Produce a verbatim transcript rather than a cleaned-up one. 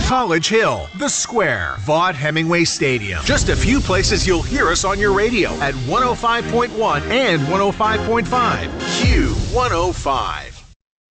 College Hill, The Square, Vaught Hemingway Stadium. Just a few places you'll hear us on your radio at one oh five point one and one oh five point five. Q one oh five.